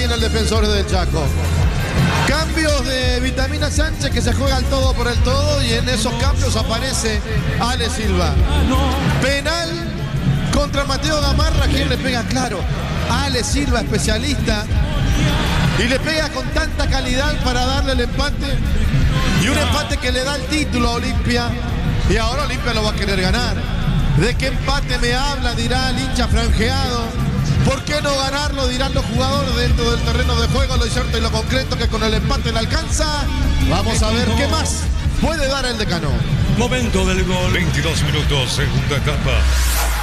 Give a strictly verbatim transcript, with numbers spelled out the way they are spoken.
aquí en el Defensores del Chaco. Cambios de Vitamina Sánchez que se juega el todo por el todo y en esos cambios aparece Ale Silva. Penal contra Mateo Gamarra, quien le pega claro. Ale Silva, especialista, y le pega con tanta calidad para darle el empate. Y un empate que le da el título a Olimpia. Y ahora Olimpia lo va a querer ganar. ¿De qué empate me habla? Dirá el hincha franjeado. ¿Por qué no ganarlo? Dirán los jugadores dentro del terreno de juego. Lo cierto y lo concreto que con el empate le alcanza. Vamos a ver qué más puede dar el Decano. Momento del gol. veintidós minutos, segunda etapa.